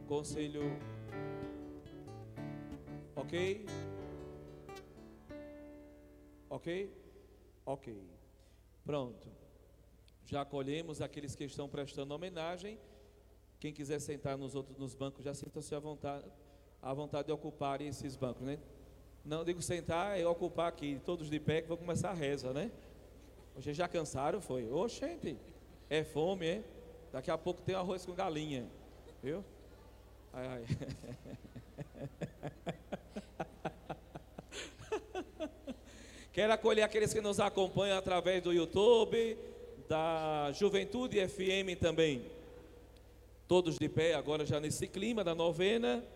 Conselho. Ok? Ok? Ok. Pronto. Já acolhemos aqueles que estão prestando homenagem. Quem quiser sentar nos bancos, já sinta-se à vontade de ocupar esses bancos, né? Não digo sentar, é ocupar aqui, todos de pé, que vou começar a reza, né? Vocês já cansaram, foi? Ô, gente, é fome, é? Daqui a pouco tem arroz com galinha, viu? Ai, ai. Quero acolher aqueles que nos acompanham através do YouTube, da Juventude FM também. Todos de pé agora já nesse clima da novena.